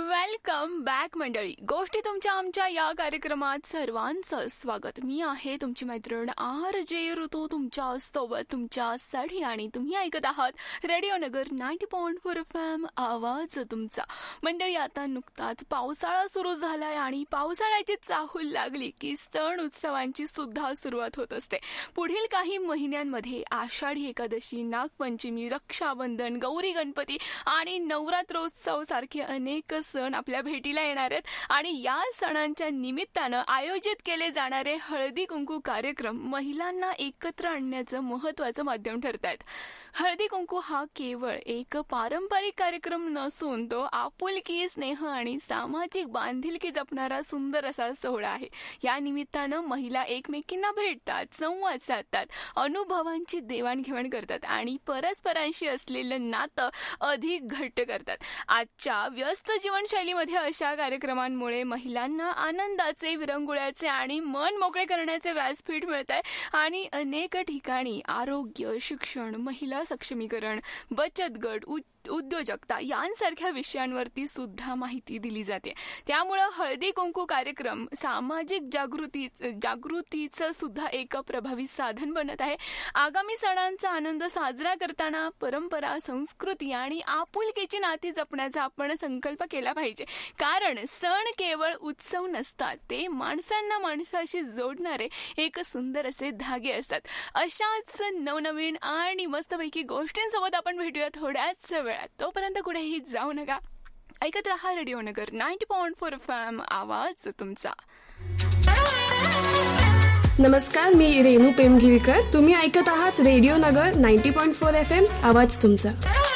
Welcome back मंडळी. गोष्टी तुमच्या आमच्या या कार्यक्रमात सर्वांचं स्वागत. मी आहे तुमची मैत्रीण RJ ऋतू तुमच्या सोबत तुमच्यासाठी, आणि तुम्ही ऐकत आहात रेडिओ नगर 90.4 FM आवाज तुमचा. मंडळी, आता नुकताच पावसाळा सुरू झालाय आणि पावसाळ्याची चाहूल लागली की सण उत्सवांची सुद्धा सुरुवात होत असते. पुढील काही महिन्यांमध्ये आषाढी एकादशी, नागपंचमी, रक्षाबंधन, गौरी गणपती आणि नवरात्रोत्सव सारखे अनेक सण आपल्या भेटीला येणार आहेत. आणि या सणांच्या निमित्तानं आयोजित केले जाणारे हळदी कुंकू कार्यक्रम महिलांना एकत्र आणण्याचं महत्त्वाचं माध्यम ठरत आहेत. हळदी कुंकू हा केवळ एक पारंपरिक कार्यक्रम नसून तो आपुलकी, स्नेह आणि सामाजिक बांधिलकी जपणारा सुंदर असा सोहळा आहे. या निमित्तानं महिला एकमेकींना भेटतात, संवाद साधतात, अनुभवांची देवाणघेवाण करतात आणि परस्परांशी असलेलं नातं अधिक घट्ट करतात. आजच्या व्यस्त जीवनशैलीमध्ये अशा कार्यक्रमांमुळे महिलांना आनंदाचे, विरंगुळ्याचे आणि मन मोकळे करण्याचे व्यासपीठ मिळत आहे. आणि अनेक ठिकाणी आरोग्य, शिक्षण, महिला सक्षमीकरण, बचत गट, उद्योजकता यांसारख्या विषयांवरती सुद्धा माहिती दिली जाते. त्यामुळं हळदी कुंकू कार्यक्रम सामाजिक जागृतीचं सुद्धा एक प्रभावी साधन बनत आहे. आगामी सणांचा आनंद साजरा करताना परंपरा, संस्कृती आणि आपुलकीची नाती जपण्याचा आपण संकल्प केला पाहिजे. कारण सण केवळ उत्सव नसतात, ते माणसांना माणसाशी जोडणारे एक सुंदर असे धागे असतात. अशाच नवनवीन आणि मस्तपैकी गोष्टींसोबत आपण भेटूया थोड्याच वेळात. तोपर्यंत कुठेही जाऊ नका. ऐकत रहा रेडिओ नगर 90.4 FM आवाज तुमचा. नमस्कार, मी रेणू पेमगिरकर. तुम्ही ऐकत आहात रेडिओ नगर 90.4 FM आवाज तुमचा.